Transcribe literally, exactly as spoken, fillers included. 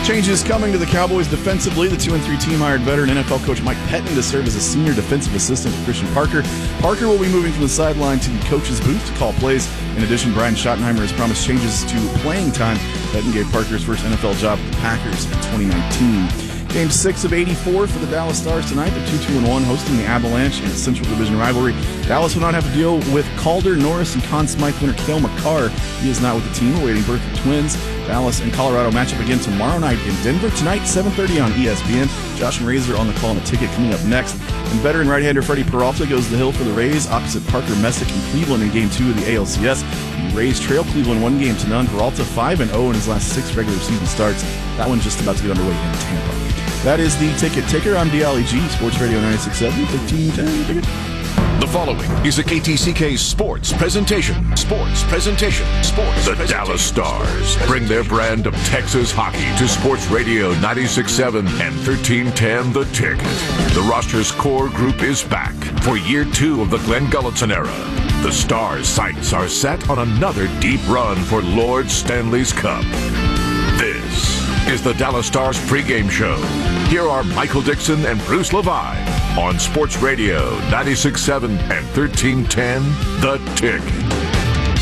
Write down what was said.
Changes coming to the Cowboys defensively. The two and three team hired veteran N F L coach Mike Pettin to serve as a senior defensive assistant with Christian Parker. Parker will be moving from the sideline to the coach's booth to call plays. In addition, Brian Schottenheimer has promised changes to playing time. Pettin gave Parker his first N F L job with the Packers in twenty nineteen. Game six of eighty-four for the Dallas Stars tonight. They're two two and one, hosting the Avalanche in a Central Division rivalry. Dallas will not have to deal with Calder, Norris, and Conn Smythe winner Cale Makar. He is not with the team, awaiting birth of twins. Dallas and Colorado match up again tomorrow night in Denver. Tonight, seven thirty on E S P N. Josh and Razor on the call on the ticket coming up next. And veteran right-hander Freddie Peralta goes to the hill for the Rays opposite Parker Messick in Cleveland in Game two of the A L C S. The Rays trail Cleveland one game to none. Peralta five and oh in his last six regular season starts. That one's just about to get underway in Tampa. That is the Ticket Ticker. I'm D. Ali G, Sports Radio ninety-six point seven, fifteen ten. Ticket. The following is a K T C K Sports Presentation. Sports Presentation. Sports. The Dallas Stars bring their brand of Texas hockey to Sports Radio ninety-six point seven and thirteen ten The Ticket. The roster's core group is back for year two of the Glenn Gulletson era. The Stars' sights are set on another deep run for Lord Stanley's Cup. This is the Dallas Stars pregame show. Here are Michael Dixon and Bruce Levine on Sports Radio ninety-six point seven and thirteen ten The Ticket.